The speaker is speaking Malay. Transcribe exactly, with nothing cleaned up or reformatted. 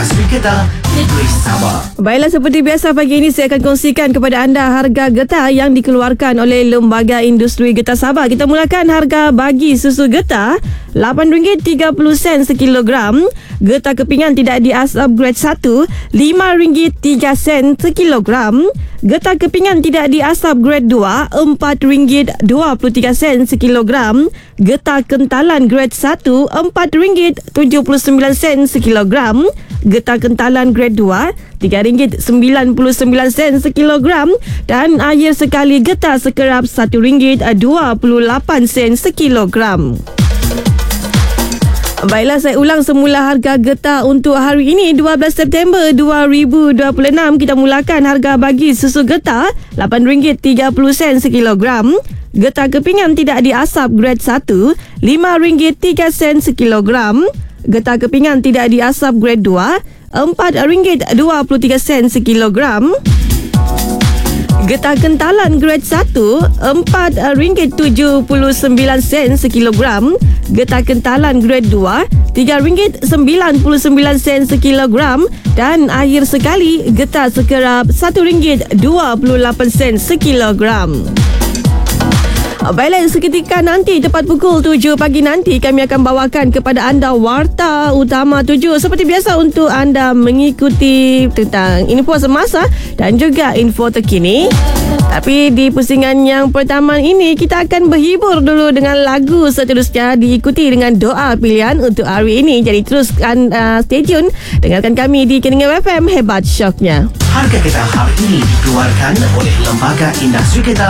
Industri Getah Negeri Sabah. Baiklah, seperti biasa pagi ini saya akan kongsikan kepada anda harga getah yang dikeluarkan oleh Lembaga Industri Getah Sabah. Kita mulakan harga bagi susu getah lapan ringgit tiga puluh sen sekilogram. Getah kepingan tidak diasap grade satu lima ringgit tiga sen sekilogram. Getah kepingan tidak diasap grade dua empat ringgit dua puluh tiga sen sekilogram. Getah kentalan grade satu empat ringgit tujuh puluh sembilan sen sekilogram. Getah kentalan grade dua tiga ringgit sembilan puluh sembilan sen sekilogram. Dan air sekali getah sekerap satu ringgit dua puluh lapan sen sekilogram. Baiklah, saya ulang semula harga getah untuk hari ini dua belas September dua ribu dua puluh enam. Kita mulakan harga bagi susu getah lapan ringgit tiga puluh sen sekilogram. Getah kepingan tidak diasap grade satu lima ringgit tiga sen sekilogram. Getah kepingan tidak diasap grade dua empat ringgit dua puluh tiga sen sekilogram. Getah kentalan grade satu empat ringgit tujuh puluh sembilan sen sekilogram. Getah kentalan grade dua tiga ringgit sembilan puluh sembilan sen sekilogram. Dan air sekali getah sekerap satu ringgit dua puluh lapan sen sekilogram. Baiklah, seketika nanti tepat pukul tujuh pagi nanti kami akan bawakan kepada anda Warta Utama tujuh. Seperti biasa untuk anda mengikuti tentang info semasa dan juga info terkini. Tapi di pusingan yang pertama ini kita akan berhibur dulu dengan lagu seterusnya, diikuti dengan doa pilihan untuk hari ini. Jadi teruskan uh, stay tune, dengarkan kami di Keningau F M, hebat syoknya. Harga getah hari ini dikeluarkan oleh Lembaga Industri Getah